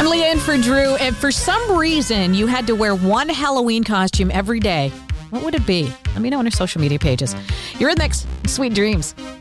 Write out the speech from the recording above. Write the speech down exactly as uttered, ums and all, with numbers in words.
I'm Leah in for Drew. If for some reason you had to wear one Halloween costume every day, what would it be? Let me know on our social media pages. You're in the mix. Sweet dreams.